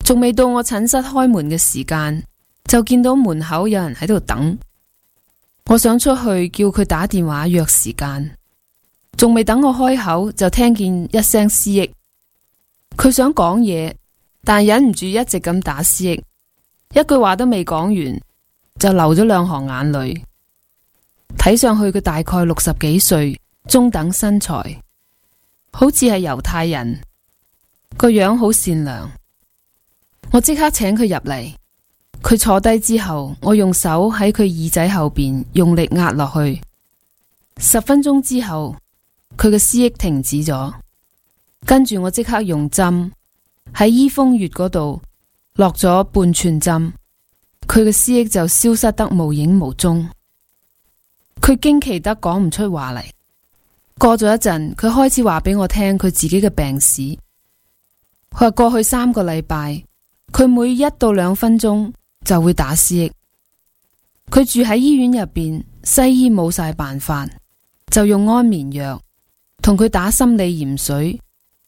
仲未到我診室開門嘅時間，就見到門口有人喺度等。我想出去叫佢打電話約時間，仲未等我開口，就聽見一聲思噎。佢想講嘢，但忍唔住一直咁打思噎，一句話都未講完，就流咗兩行眼淚。睇上去佢大概60幾歲，中等身材，好似係猶太人，個樣好善良。我即刻請佢入嚟，佢坐低之後，我用手喺佢耳仔後邊用力壓落去。10分鐘之後，佢嘅思噎停止咗，跟住我即刻用針喺衣風穴嗰度落咗半寸針，佢嘅思噎就消失得無影無蹤。佢驚奇得講唔出話嚟。過咗一陣，佢開始話俾我聽佢自己嘅病史。佢話過去3個禮拜，佢每1到2分鐘就會打思噎。佢住喺醫院入邊，西醫冇晒辦法，就用安眠藥同佢打心理鹽水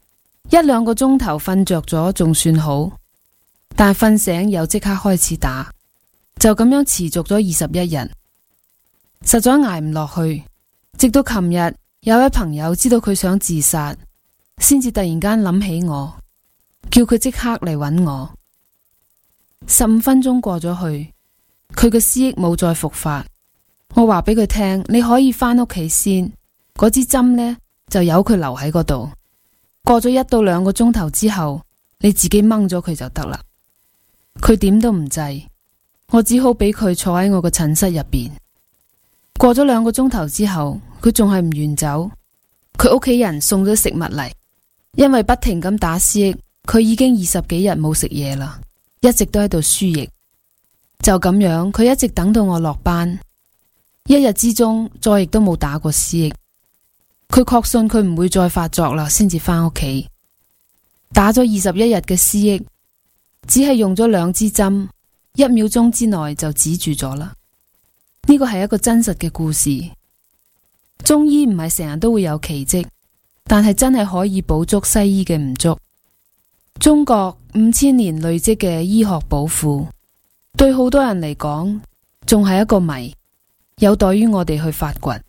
，1-2個鐘頭瞓着咗仲算好，但瞓醒又即刻開始打，就咁樣持續咗21日。實在捱唔落去，直到琴日有位朋友知道佢想自殺，先至突然間諗起我，叫佢即刻嚟揾我。15分鐘過咗去，佢嘅思噎冇再復發。我話俾佢聽，你可以返屋企先，嗰支針呢，就由佢留喺嗰度。過咗1到2個鐘頭之後，你自己掹咗佢就得啦。佢點都唔制，我只好俾佢坐喺我嘅診室入邊。過咗2個鐘頭之後，佢仲係唔願走。佢屋企人送咗食物嚟，因為不停咁打思噎，佢已經20幾日冇食嘢啦，一直都喺度輸液。就咁樣，佢一直等到我落班，1日之中再亦都冇打過思噎。佢確信佢唔會再發作啦，先至返屋企。打咗21日嘅思噎，只係用咗2支針，1秒鐘之內就止住咗啦。呢個係一個真實嘅故事。中醫唔係成日都會有奇蹟，但係真係可以補足西醫嘅唔足。中國5000年累積嘅醫學寶庫，對好多人嚟講仲係一個謎，有待於我哋去發掘。